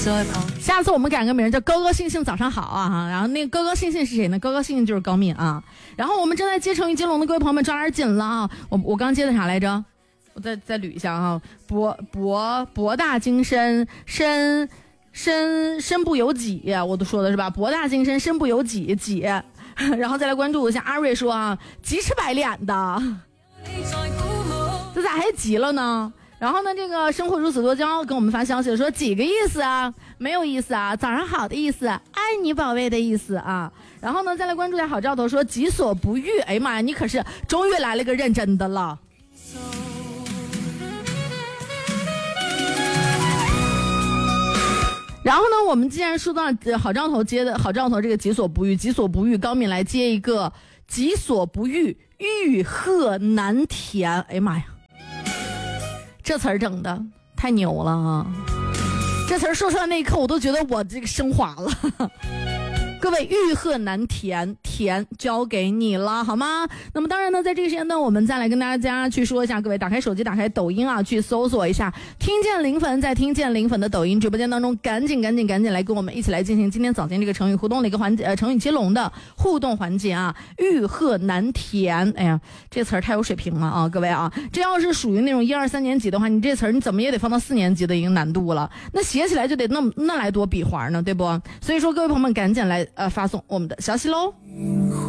下次我们改个名叫高高兴兴早上好啊，然后那个高高兴兴是谁呢？高高兴兴就是高敏啊。然后我们正在接成语接龙的各位朋友们抓点紧了啊！我刚接的啥来着？我再捋一下啊，博大精深，身不由己，我都说的是吧？博大精深，身不由己，己。然后再来关注一下阿瑞说啊，急赤白脸的，这咋还急了呢？然后呢，这个生活如此多娇跟我们发消息说几个意思啊？没有意思啊，早上好的意思，爱你宝贝的意思啊。然后呢，再来关注一下好兆头说己所不欲，哎呀妈呀，你可是终于来了个认真的了。然后呢，我们既然说到好兆头接的好兆头这个己所不欲，己所不欲，高敏来接一个己所不欲，欲壑难填。哎呀妈呀，这词儿整的太牛了啊！这词儿说出来那一刻，我都觉得我这个升华了。各位，欲壑难填，填交给你了，好吗？那么当然呢，在这个时间段，我们再来跟大家去说一下，各位打开手机，打开抖音啊，去搜索一下听见零粉，在听见零粉的抖音直播间当中，赶紧来跟我们一起来进行今天早间这个成语互动的一个环节，成语接龙的互动环节啊。欲壑难填，哎呀，这词儿太有水平了啊，各位啊，这要是属于那种1、2、3年级的话，你这词儿你怎么也得放到4年级的一个难度了，那写起来就得那来多笔画呢，对不？所以说各位朋友们赶紧来发送我们的消息喽。